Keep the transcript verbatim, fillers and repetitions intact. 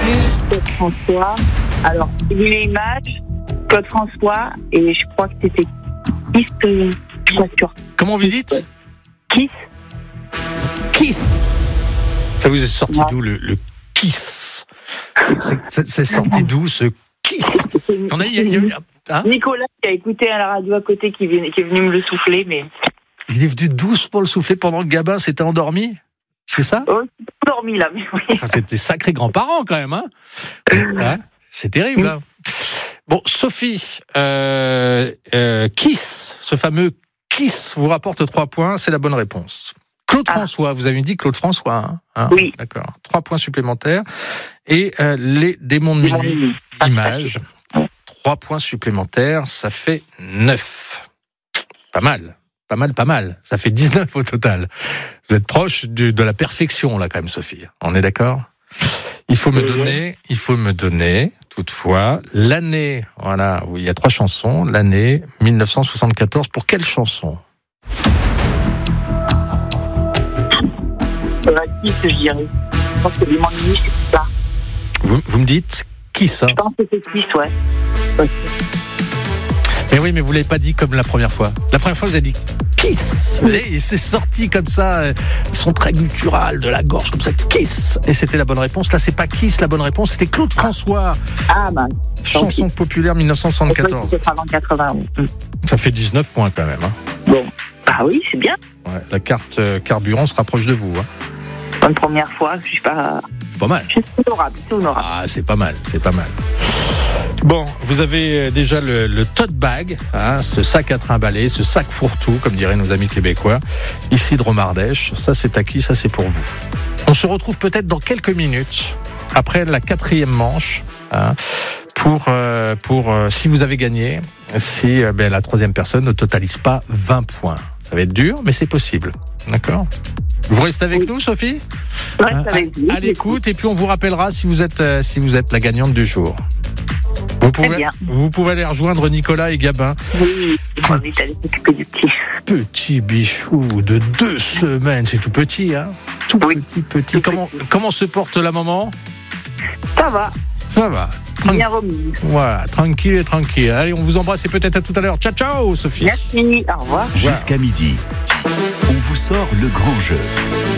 Claude François. Alors, il y a une image, Claude François, et je crois que c'était Kiss, euh, je suis pas sûre. Comment vous dites? Kiss. Kiss. Ça vous est sorti Ouais. d'où le, le kiss? c'est, c'est, c'est, c'est sorti d'où ce kiss? On a, il y a, il y a, hein? Nicolas qui a écouté à la radio à côté qui, vient, qui est venu me le souffler, mais... Il est venu doucement le souffler pendant que Gabin s'était endormi? C'est ça? Oh, c'est endormi là, mais oui. Enfin, c'est des sacrés grands-parents quand même, hein, hein, c'est terrible. Hein. Bon, Sophie, euh, euh, Kiss, ce fameux Kiss vous rapporte trois points, c'est la bonne réponse. Claude Ah. François, vous avez dit Claude François, hein, hein, Oui. D'accord. Trois points supplémentaires. Et euh, les démons de minuit, images, trois points supplémentaires, ça fait neuf. Pas mal. Pas mal, pas mal. Ça fait dix-neuf au total. Vous êtes proche du, de la perfection, là, quand même, Sophie. On est d'accord? Il faut me donner, il faut me donner, toutefois, l'année, voilà, où il y a trois chansons, l'année dix-neuf cent soixante-quatorze. Pour quelle chanson? Euh, Kiss, je dirais. Je pense que les Démons de Minuit, c'est ça. Vous, vous me dites qui, ça? Je pense que c'est Kiss, ouais. ouais. Mais oui, mais vous l'avez pas dit comme la première fois. La première fois, vous avez dit Kiss. Et c'est sorti comme ça, son trait guttural de la gorge, comme ça, Kiss. Et c'était la bonne réponse. Là, c'est pas Kiss, la bonne réponse, c'était Claude François. Ah, bah. Chanson populaire dix-neuf cent soixante-quatorze. C'était avant quatre-vingt-onze. Ça fait dix-neuf points quand même. Hein. Bon. Ah oui, c'est bien. Ouais, la carte euh, carburant se rapproche de vous. Hein. Une première fois, je suis pas. C'est pas mal. Je suis honorable, c'est honorable. Ah, c'est pas mal, c'est pas mal. Bon, vous avez déjà le, le tote bag, hein, ce sac à trimballer, ce sac fourre-tout, comme diraient nos amis québécois, ici de Romardèche. Ça, c'est acquis, ça, c'est pour vous. On se retrouve peut-être dans quelques minutes, après la quatrième manche, hein, pour, euh, pour euh, si vous avez gagné, si euh, ben, la troisième personne ne totalise pas vingt points. Ça va être dur, mais c'est possible. D'accord ? Vous restez avec oui. nous, Sophie ? Je reste avec vous. À l'écoute, et puis on vous rappellera si vous êtes, euh, si vous êtes la gagnante du jour. Vous pouvez, vous pouvez aller rejoindre Nicolas et Gabin. Oui, on va vite aller s'occuper du petit. Petit bichou de deux semaines, c'est tout petit, hein ? Tout oui. petit, petit. Tout comment, petit. Comment se porte la maman ? Ça va. Ça va. Tran- Bien remis. Voilà, tranquille et tranquille. Allez, on vous embrasse et peut-être à tout à l'heure. Ciao, ciao, Sophie. Merci, au revoir. Jusqu'à midi, on vous sort le grand jeu.